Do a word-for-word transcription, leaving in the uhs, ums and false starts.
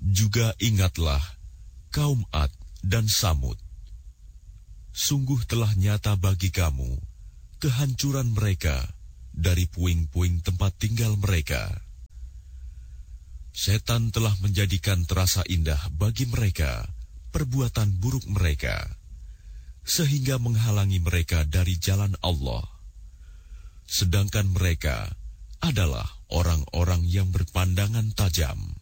Juga ingatlah kaum Ad dan Samud. Sungguh telah nyata bagi kamu kehancuran mereka dari puing-puing tempat tinggal mereka. Setan telah menjadikan terasa indah bagi mereka perbuatan buruk mereka, sehingga menghalangi mereka dari jalan Allah. Sedangkan mereka adalah orang-orang yang berpandangan tajam.